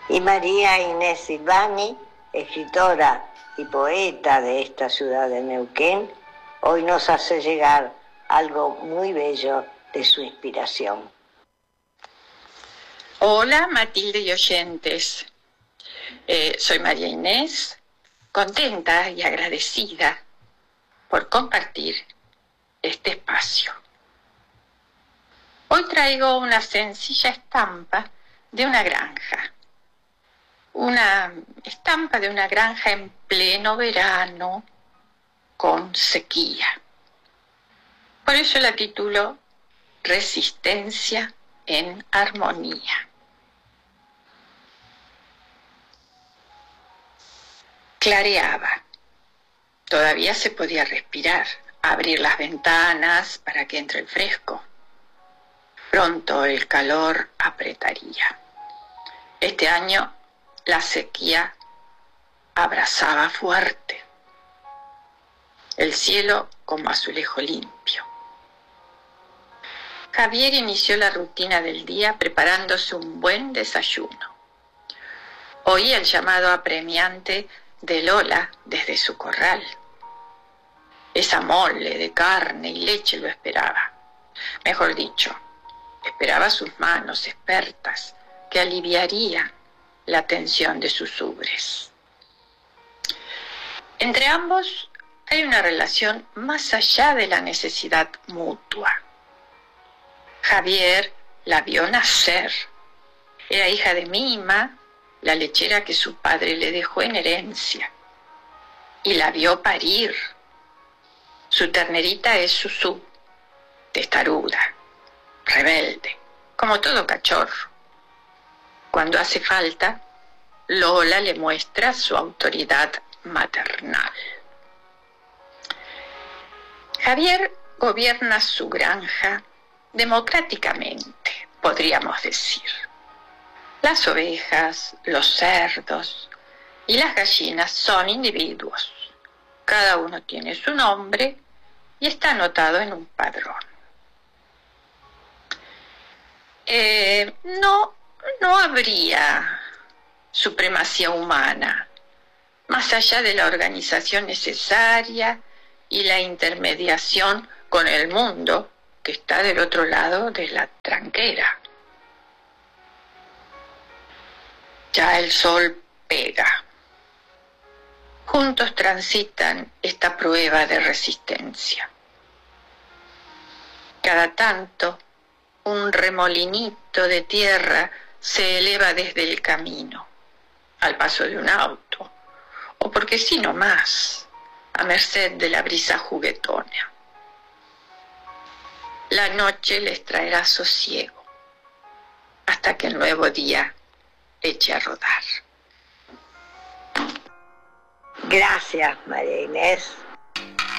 Y María Inés Silvani, escritora y poeta de esta ciudad de Neuquén, hoy nos hace llegar algo muy bello de su inspiración. Hola Matilde y oyentes, soy María Inés, contenta y agradecida por compartir este espacio. Hoy traigo una sencilla estampa de una granja. Una estampa de una granja en pleno verano con sequía. Por eso la titulo Resistencia en Armonía. Clareaba. Todavía se podía respirar, abrir las ventanas para que entre el fresco. Pronto el calor apretaría. Este año la sequía abrasaba fuerte. El cielo como azulejo limpio. Javier inició la rutina del día preparándose un buen desayuno. Oía el llamado apremiante de Lola desde su corral. Esa mole de carne y leche lo esperaba. Mejor dicho, esperaba sus manos expertas que aliviarían la tensión de sus ubres. Entre ambos hay una relación más allá de la necesidad mutua. Javier la vio nacer. Era hija de Mima, la lechera que su padre le dejó en herencia. Y la vio parir. Su ternerita es Susú, testaruda, rebelde, como todo cachorro. Cuando hace falta, Lola le muestra su autoridad maternal. Javier gobierna su granja democráticamente, podríamos decir. Las ovejas, los cerdos y las gallinas son individuos. Cada uno tiene su nombre y está anotado en un padrón. No habría supremacía humana, más allá de la organización necesaria y la intermediación con el mundo que está del otro lado de la tranquera. Ya el sol pega. Juntos transitan esta prueba de resistencia. Cada tanto, un remolinito de tierra se eleva desde el camino, al paso de un auto, o porque sí nomás, a merced de la brisa juguetona. La noche les traerá sosiego, hasta que el nuevo día eche a rodar. Gracias, María Inés.